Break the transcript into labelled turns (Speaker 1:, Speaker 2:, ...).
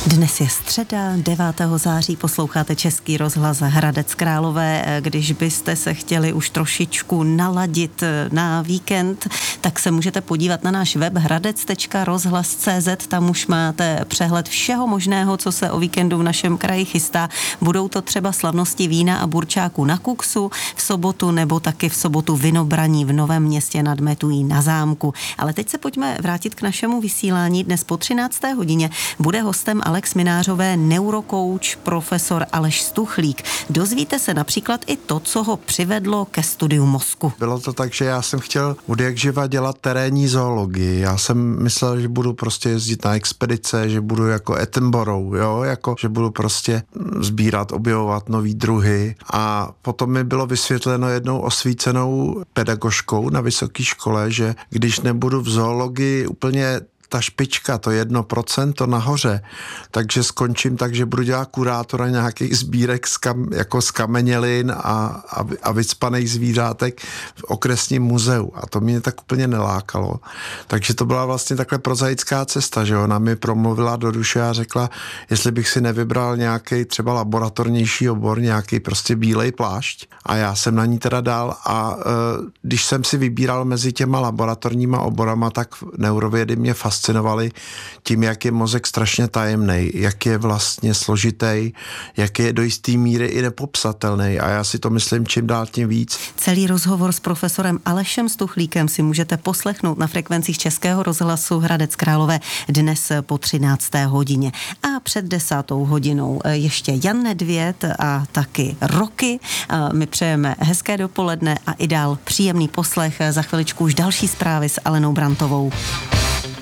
Speaker 1: Dnes je středa, 9. září, posloucháte Český rozhlas Hradec Králové. Když byste se chtěli už trošičku naladit na víkend, tak se můžete podívat na náš web hradec.rozhlas.cz, tam už máte přehled všeho možného, co se o víkendu v našem kraji chystá. Budou to třeba slavnosti vína a burčáku na Kuksu v sobotu, nebo taky v sobotu vinobraní v Novém Městě nad Metují na zámku. Ale teď se pojďme vrátit k našemu vysílání. Dnes po 13. hodině bude hostem Alex Minářové neurokouč profesor Aleš Stuchlík. Dozvíte se například i to, co ho přivedlo ke studiu mozku.
Speaker 2: Bylo to tak, že já jsem chtěl od jak živa dělat terénní zoologii. Já jsem myslel, že budu prostě jezdit na expedice, že budu jako Attenborough, jo, jako že budu prostě sbírat, objevovat nový druhy. A potom mi bylo vysvětleno jednou osvícenou pedagožkou na vysoké škole, že když nebudu v zoologii úplně ta špička, to 1% nahoře, takže skončím tak, že budu dělat kurátora nějakých sbírek z kamenělin a vycpaných zvířátek v okresním muzeu. A to mě tak úplně nelákalo. Takže to byla vlastně takhle prozaická cesta, že ona mi promluvila do duše a řekla, jestli bych si nevybral nějaký třeba laboratornější obor, nějaký prostě bílej plášť. A já jsem na ní teda dal a když jsem si vybíral mezi těma laboratorníma oborama, tak neurovědy mě fascinovaly tím, jak je mozek strašně tajemný, jak je vlastně složitý, jak je do jistý míry i nepopsatelný. A já si to myslím čím dál tím víc.
Speaker 1: Celý rozhovor s profesorem Alešem Stuchlíkem si můžete poslechnout na frekvencích Českého rozhlasu Hradec Králové dnes po 13. hodině. A před 10. hodinou ještě Jan Nedvěd a taky Roky. My přejeme hezké dopoledne a i dál příjemný poslech. Za chviličku už další zprávy s Alenou Brantovou.